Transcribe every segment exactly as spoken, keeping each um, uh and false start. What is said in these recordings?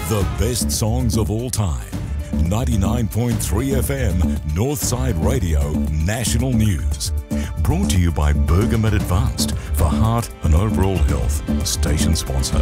The best songs of all time. ninety-nine point three F M, Northside Radio, National News. Brought to you by Bergamet Advanced for heart and overall health. Station sponsor.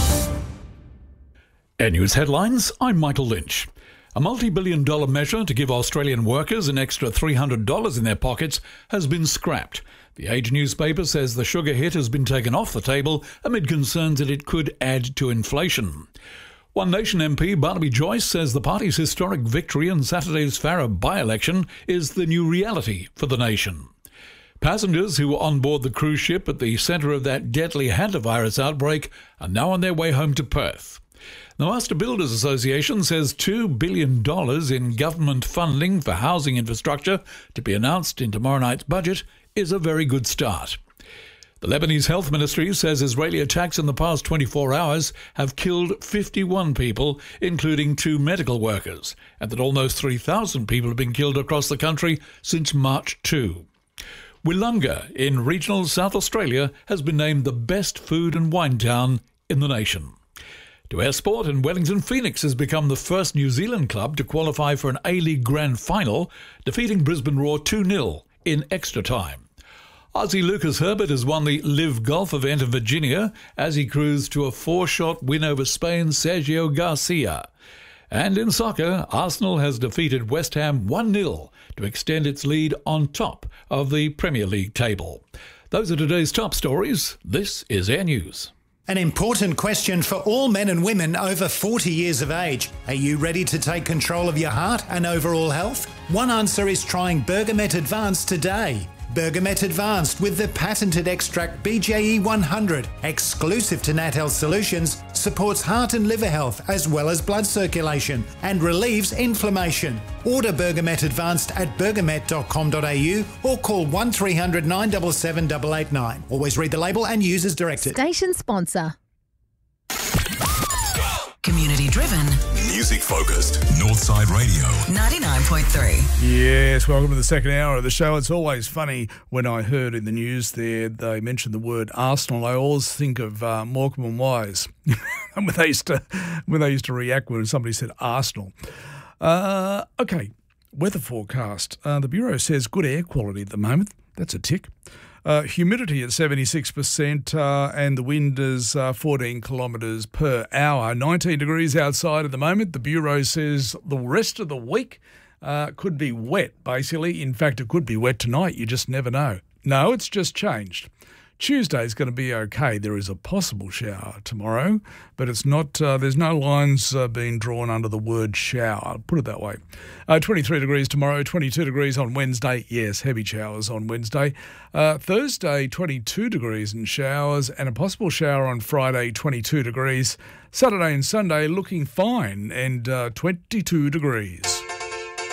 Air News headlines, I'm Michael Lynch. A multi-billion dollar measure to give Australian workers an extra three hundred dollars in their pockets has been scrapped. The Age newspaper says the sugar hit has been taken off the table amid concerns that it could add to inflation. One Nation M P Barnaby Joyce says the party's historic victory in Saturday's Farrer by-election is the new reality for the nation. Passengers who were on board the cruise ship at the centre of that deadly hantavirus outbreak are now on their way home to Perth. The Master Builders Association says two billion dollars in government funding for housing infrastructure to be announced in tomorrow night's budget is a very good start. The Lebanese Health Ministry says Israeli attacks in the past twenty-four hours have killed fifty-one people, including two medical workers, and that almost three thousand people have been killed across the country since March second. Willunga in regional South Australia has been named the best food and wine town in the nation. To our sport, and Wellington Phoenix has become the first New Zealand club to qualify for an A-League Grand Final, defeating Brisbane Roar two nil in extra time. Aussie Lucas Herbert has won the Live Golf event in Virginia as he cruised to a four-shot win over Spain's Sergio Garcia. And in soccer, Arsenal has defeated West Ham one nil to extend its lead on top of the Premier League table. Those are today's top stories. This is Air News. An important question for all men and women over forty years of age. Are you ready to take control of your heart and overall health? One answer is trying Bergamet Advanced today. Bergamet Advanced with the patented extract B J E one hundred, exclusive to Nat Health Solutions, supports heart and liver health as well as blood circulation and relieves inflammation. Order Bergamet Advanced at bergamet dot com dot a u or call one three hundred nine seven seven eight eight nine. Always read the label and use as directed. Station sponsor. Community driven. Music focused. Northside Radio. ninety-nine point three. Yes, welcome to the second hour of the show. It's always funny when I heard in the news there they mentioned the word Arsenal. I always think of uh, Morecambe and Wise when they used to when they used to react when somebody said Arsenal. Uh, okay, weather forecast. Uh, the Bureau says good air quality at the moment. That's a tick. Uh, humidity at seventy-six percent uh, and the wind is uh, fourteen kilometres per hour. nineteen degrees outside at the moment. The Bureau says the rest of the week uh, could be wet, basically. In fact, it could be wet tonight. You just never know. No, it's just changed. Tuesday's going to be okay. There is a possible shower tomorrow, but it's not. Uh, there's no lines uh, being drawn under the word shower. I'll put it that way. Uh, twenty-three degrees tomorrow, twenty-two degrees on Wednesday. Yes, heavy showers on Wednesday. Uh, Thursday, twenty-two degrees and showers, and a possible shower on Friday, twenty-two degrees. Saturday and Sunday looking fine and uh, twenty-two degrees.